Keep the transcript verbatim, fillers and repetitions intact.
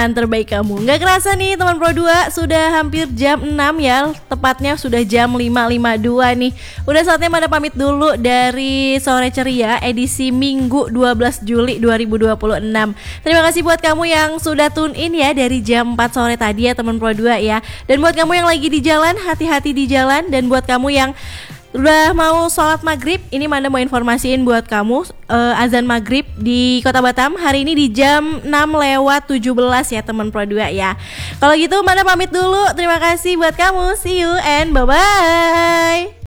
terbaik kamu. Nggak kerasa nih teman Pro dua, sudah hampir jam enam ya. Tepatnya sudah jam lima lima puluh dua nih. Udah saatnya pada pamit dulu dari Sore Ceria edisi Minggu dua belas Juli dua ribu dua puluh enam. Terima kasih buat kamu yang sudah tune in ya dari jam empat sore tadi ya teman Pro dua ya. Dan buat kamu yang lagi di jalan, hati-hati di jalan. Dan buat kamu yang udah mau sholat maghrib, ini Manda mau informasiin buat kamu uh, azan maghrib di Kota Batam hari ini di jam enam lewat tujuh belas ya teman Pro dua ya. Kalau gitu Manda pamit dulu, terima kasih buat kamu, see you and bye bye.